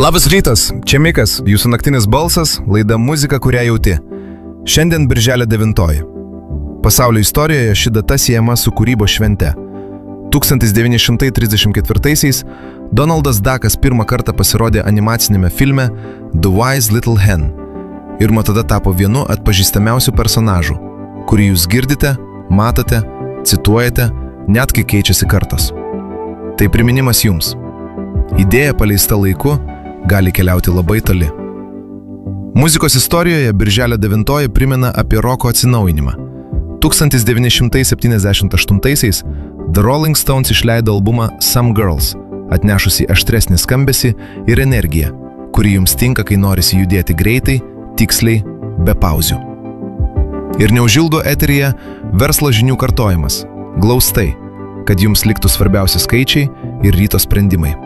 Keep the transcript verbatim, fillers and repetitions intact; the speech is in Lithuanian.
Labas rytas, čia Mikas, jūsų naktinis balsas, laida Muzika, kurią jauti. Šiandien birželio devintoji. Pasaulio istorijoje ši data siejama su kūrybos švente. tūkstantis devyni šimtai trisdešimt ketvirtaisiais Donaldas Duckas pirmą kartą pasirodė animacinėme filme The Wise Little Hen ir nuo tada tapo vienu atpažįstamiausių personažų, kurį jūs girdite, matote, cituojate, net kai keičiasi kartos. Tai priminimas jums. Idėja paleista laiku gali keliauti labai toli. Muzikos istorijoje birželio devintoji primena apie roko atsinaujinimą. tūkstantis devyni šimtai septyniasdešimt aštuntaisiais The Rolling Stones išleido albumą Some Girls, atnešusi aštresnį skambesį ir energiją, kuri jums tinka, kai norisi judėti greitai, tiksliai, be pauzių. Ir neužilgo eteryje verslo žinių kartojimas, glaustai, kad jums liktų svarbiausi skaičiai ir ryto sprendimai.